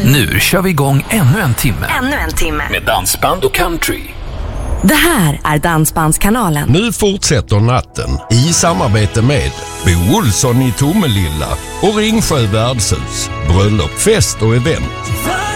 Nu kör vi igång ännu en timme. Med dansband och country. Det här är Dansbandskanalen. Nu fortsätter natten i samarbete med Bo Olsson i Tomelilla och Ringsjö värdshus. Bröllop, fest och event.